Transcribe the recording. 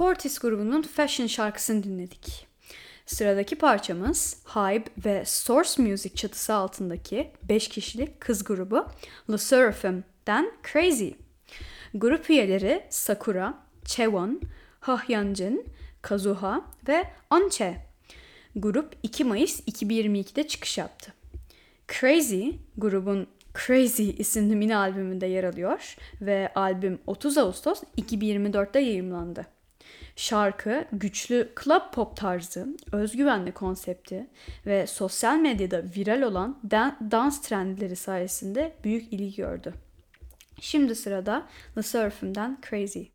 Cortis grubunun Fashion şarkısını dinledik. Sıradaki parçamız Hybe ve Source Music çatısı altındaki 5 kişilik kız grubu LE SSERAFIM'den Crazy. Grup üyeleri Sakura, Chaewon, Hyunjin, Kazuha ve Onche. Grup 2 Mayıs 2022'de çıkış yaptı. Crazy, grubun Crazy isimli mini albümünde yer alıyor ve albüm 30 Ağustos 2024'te yayımlandı. Şarkı güçlü club pop tarzı, özgüvenli konsepti ve sosyal medyada viral olan dans trendleri sayesinde büyük ilgi gördü. Şimdi sırada LE SSERAFIM'den Crazy.